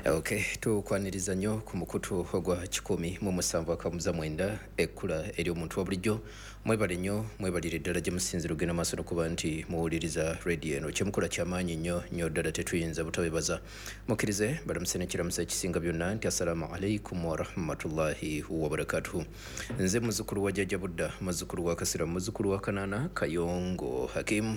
Okay, tukwaniriza nnyo ku mukutu ogwa 107.9 ekkula eri omuntu wa bulijjo. Mwebale nnyo, mwebalire ddala gye musinzira ogenda maaso n'okuba nti muwuliriza radio eno. Kyemukola ky'amaanyi nnyo ddala tetuyinza butabebaza. Mukkirize balamuse n'ekiramusa ekisinga byonna nti assalamu alaikum wa rahmatullahi wa barakatuhu. Nze muzzukulu wa Jjajja Budda, muzzukulu wa Kasira, muzzukulu wa Kanaana Kayongo Hakim.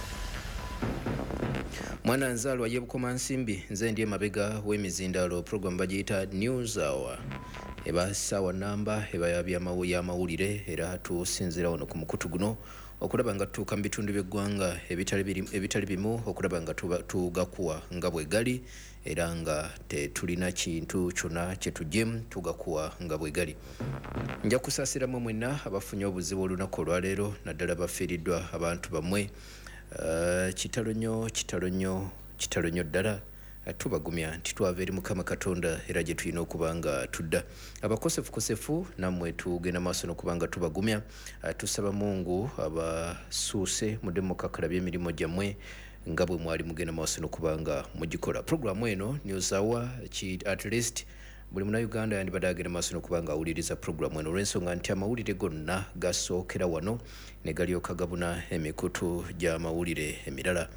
Mwana nzaalwa y'Ebukoma Nsimbi, nze ndi emabega w'emizindaalo program bagiyita News Hour. Eba ssaawa nnamba eba y'amawulire era tusinzira wano ku mukutu guno okulaba nga tutuuka mu bitundu by'eggwanga ebitali bimu, okulaba nga tugakuwa nga bwe gali era nga tetulina kintu kyonna kye tuggyemu, tugakuwa nga bwe gali. Nja kusaasiramu mwenna abafunye obuzibu olunaku olwaleero, naddala bafiiriddwa abantu bammwe. Kitalo nnyo ddala, tubagumya nti twava eri Mukama Katonda era gye tulina okuba nga tudda. Abakosefu nammwe tugenda maaso n'okuba nga tubagumya. Tusaba Mungu abasuuse mudde mukakalabya emirimu gyammwe nga bwe mwali mugenda maaso n'okuba nga mugikola. Programu eno News Hour at least buli Munnayuganda yandibadde agenda maaso n'okuba nga awuliriza programu eno olw'ensonga nti amawulire gonna gasookera wano ne galyoka gabuna emikutu gy'amawulire emirala.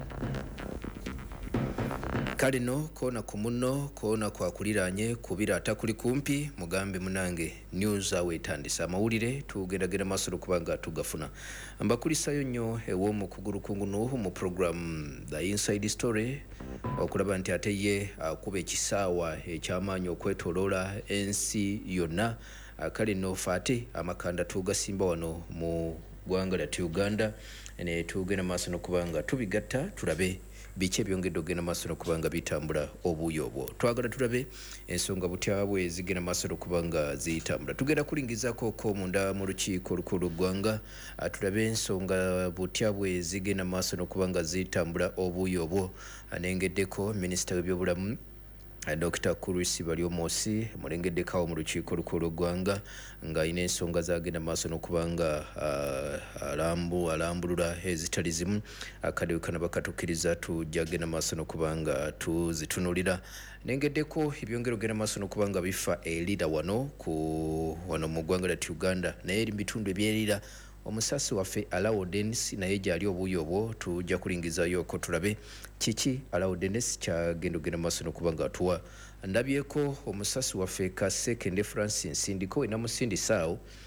Kale no koona ku munno, koona kwakuliraanye, kubira atakuli kumpi, mugambe munange News Hour etandise. Amawulire tugendagenda maaso n'okuba nga tugafuna. Mbakulisayo nnyo ew'omukugu lukungunu mu program The Inside Story okulaba nti ate ye akuba ekisaawa eky'amaanyi okwetooloola ensi yonna. Kale no faate amakanda tugasimba wano mu ggwanga lyattu Uganda ne tugenda maaso n'okuba nga tubigatta tulabe biki ebyongedde okugenda maaso n'okuba nga bitambula obuuyi obwo. Twagala tulabe ensonga butya bwe zigenda maaso n'okuba nga zitambula. Tugenda kulingizaako ko munda mu lukiiko olukulu lw'eggwanga, tulabe ensonga butya bwe zigenda maaso n'okuba nga zitambula obuuyi obwo. Nengeddeko minisita w'ebyobulamu Dr. Kurusi Balyomosi mulengeddeko mu lukiiko olukulu lw'eggwanga ng'alina ensonga zagenda maaso n'okuba nga alambulula ezitali zimu. Akaddewe kano bakatukkiriza tujja genda maaso n'okuba nga tuzitunulira. Nengeddeko ebyongera ogenda maaso n'okuba nga bifa erira wano mu ggwanga lyattu Uganda naye eri mu bitundu ebyerira. Omusasi waffe Alawo Dennis naye gyali obuuyi obwo tujja kulingizayo ko tulabe kiki Alawo Dennis kyagenda ogenda maaso n'okuba nga atuwa. Ndabyeko omusasi waffe Kasekende Francis Ndiko enamusindisaawo